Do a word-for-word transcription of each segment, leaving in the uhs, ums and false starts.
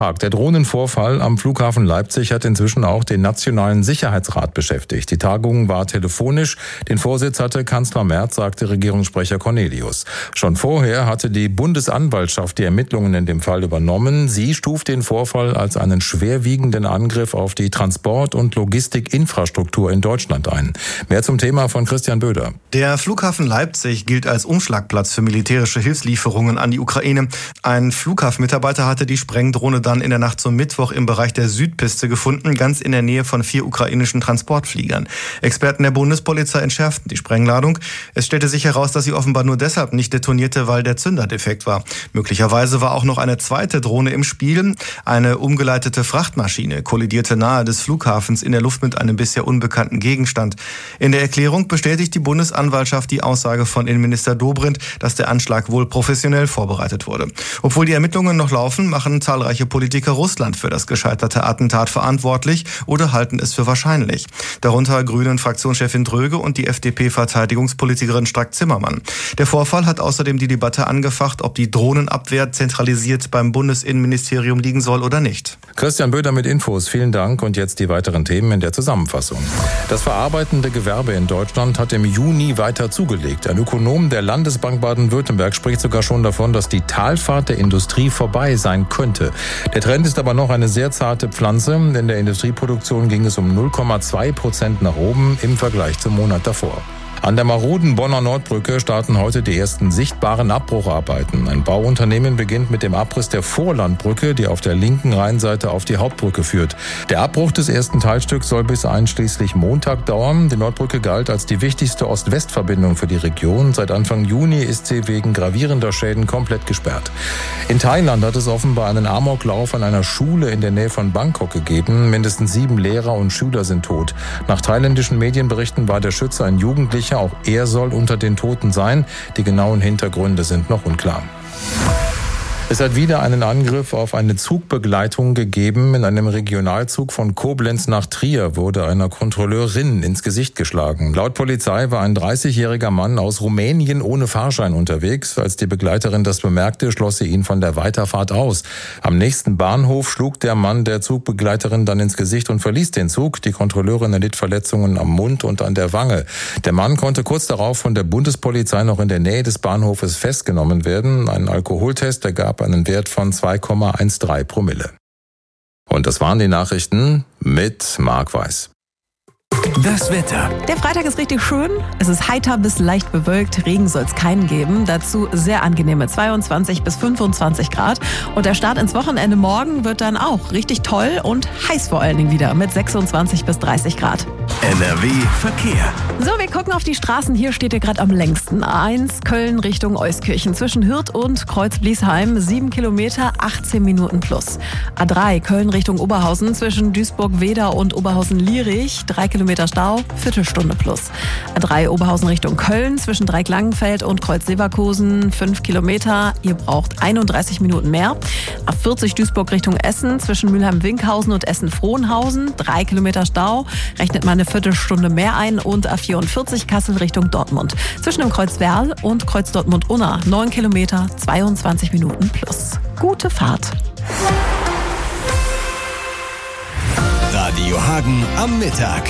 Der Drohnenvorfall am Flughafen Leipzig hat inzwischen auch den Nationalen Sicherheitsrat beschäftigt. Die Tagung war telefonisch. Den Vorsitz hatte Kanzler Merz, sagte Regierungssprecher Cornelius. Schon vorher hatte die Bundesanwaltschaft die Ermittlungen in dem Fall übernommen. Sie stuft den Vorfall als einen schwerwiegenden Angriff auf die Transport- und Logistikinfrastruktur in Deutschland ein. Mehr zum Thema von Christian Böder. Der Flughafen Leipzig gilt als Umschlagplatz für militärische Hilfslieferungen an die Ukraine. Ein Flughafenmitarbeiter hatte die Sprengdrohne dann in der Nacht zum Mittwoch im Bereich der Südpiste gefunden, ganz in der Nähe von vier ukrainischen Transportfliegern. Experten der Bundespolizei entschärften die Sprengladung. Es stellte sich heraus, dass sie offenbar nur deshalb nicht detonierte, weil der Zünder defekt war. Möglicherweise war auch noch eine zweite Drohne im Spiel. Eine umgeleitete Frachtmaschine kollidierte nahe des Flughafens in der Luft mit einem bisher unbekannten Gegenstand. In der Erklärung bestätigt die Bundesanwaltschaft die Aussage von Innenminister Dobrindt, dass der Anschlag wohl professionell vorbereitet wurde. Obwohl die Ermittlungen noch laufen, machen zahlreiche Politiker Russland für das gescheiterte Attentat verantwortlich oder halten es für wahrscheinlich. Darunter Grünen-Fraktionschefin Dröge und die F D P-Verteidigungspolitikerin Strack-Zimmermann. Der Vorfall hat außerdem die Debatte angefacht, ob die Drohnenabwehr zentralisiert beim Bundesinnenministerium liegen soll oder nicht. Christian Böder mit Infos, vielen Dank. Und jetzt die weiteren Themen in der Zusammenfassung. Das verarbeitende Gewerbe in Deutschland hat im Juni weiter zugelegt. Ein Ökonom der Landesbank Baden-Württemberg spricht sogar schon davon, dass die Talfahrt der Industrie vorbei sein könnte. Der Trend ist aber noch eine sehr zarte Pflanze. In der Industrieproduktion ging es um null Komma zwei Prozent nach oben im Vergleich zum Monat davor. An der maroden Bonner Nordbrücke starten heute die ersten sichtbaren Abbrucharbeiten. Ein Bauunternehmen beginnt mit dem Abriss der Vorlandbrücke, die auf der linken Rheinseite auf die Hauptbrücke führt. Der Abbruch des ersten Teilstücks soll bis einschließlich Montag dauern. Die Nordbrücke galt als die wichtigste Ost-West-Verbindung für die Region. Seit Anfang Juni ist sie wegen gravierender Schäden komplett gesperrt. In Thailand hat es offenbar einen Amoklauf an einer Schule in der Nähe von Bangkok gegeben. Mindestens sieben Lehrer und Schüler sind tot. Nach thailändischen Medienberichten war der Schütze ein Jugendlicher. Auch er soll unter den Toten sein. Die genauen Hintergründe sind noch unklar. Es hat wieder einen Angriff auf eine Zugbegleitung gegeben. In einem Regionalzug von Koblenz nach Trier wurde einer Kontrolleurin ins Gesicht geschlagen. Laut Polizei war ein dreißigjähriger Mann aus Rumänien ohne Fahrschein unterwegs. Als die Begleiterin das bemerkte, schloss sie ihn von der Weiterfahrt aus. Am nächsten Bahnhof schlug der Mann der Zugbegleiterin dann ins Gesicht und verließ den Zug. Die Kontrolleurin erlitt Verletzungen am Mund und an der Wange. Der Mann konnte kurz darauf von der Bundespolizei noch in der Nähe des Bahnhofes festgenommen werden. Ein Alkoholtest ergab einen Wert von zwei Komma dreizehn Promille. Und das waren die Nachrichten mit Marc Weiß. Das Wetter. Der Freitag ist richtig schön. Es ist heiter bis leicht bewölkt. Regen soll es keinen geben. Dazu sehr angenehme zweiundzwanzig bis fünfundzwanzig Grad. Und der Start ins Wochenende morgen wird dann auch richtig toll und heiß vor allen Dingen wieder mit sechsundzwanzig bis dreißig Grad. N R W Verkehr. So, wir gucken auf die Straßen. Hier steht ihr gerade am längsten. A eins Köln Richtung Euskirchen zwischen Hürth und Kreuz-Bliesheim. sieben Kilometer, achtzehn Minuten plus. A drei Köln Richtung Oberhausen zwischen Duisburg-Wedau und Oberhausen-Lierich. drei Kilometer Stau, Viertelstunde plus. A drei Oberhausen Richtung Köln zwischen Dreiecklangenfeld und Kreuz-Severkosen. fünf Kilometer. Ihr braucht einunddreißig Minuten mehr. A vierzig Duisburg Richtung Essen zwischen Mülheim-Winkhausen und Essen-Frohnhausen. drei Kilometer Stau. Rechnet man eine Viertelstunde mehr ein. Und A vierundvierzig Kassel Richtung Dortmund. Zwischen dem Kreuz Werl und Kreuz Dortmund-Unna. neun Kilometer, zweiundzwanzig Minuten plus. Gute Fahrt. Radio Hagen am Mittag.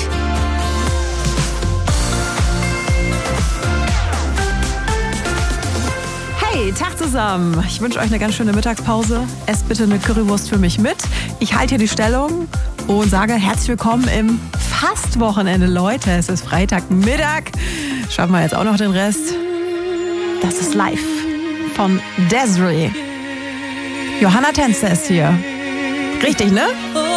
Hey, Tag zusammen. Ich wünsche euch eine ganz schöne Mittagspause. Esst bitte eine Currywurst für mich mit. Ich halte hier die Stellung und sage herzlich willkommen im Fastwochenende, Leute. Es ist Freitagmittag. Schaffen wir jetzt auch noch den Rest. Das ist live von Desiree. Johanna Tänzer ist hier. Richtig, ne?